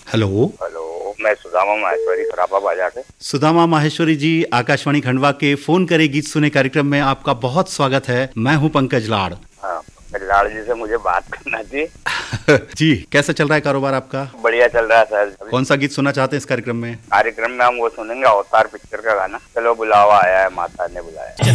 Hello. Hello, मैं सुदामा माहेश्वरी सराफा बाजार से। सुदामा माहेश्वरी जी, आकाशवाणी खंडवा के फोन करे गीत सुने कार्यक्रम में आपका बहुत स्वागत है। मैं हूं पंकज लाड़। हाँ, लाड़ जी से मुझे बात करना थी। जी, कैसा चल रहा है कारोबार आपका? बढ़िया चल रहा है सर। कौन सा गीत सुनना चाहते हैं इस कार्यक्रम में? कार्यक्रम में हम वो सुनेंगे अवतार पिक्चर का गाना, चलो बुलावा आया है माता ने बुलाया।